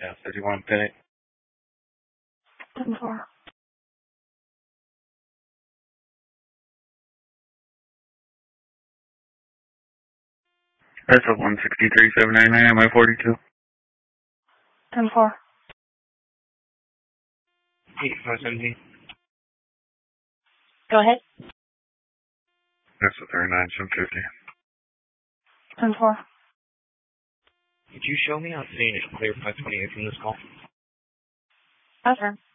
Yeah, 31 Penny. 10-4. That's a 163,799, am I 42? 10-4. 8517. Go ahead. That's a 39,750. 10-4. Could you show me how to seeing it clear 528 from this call? Okay.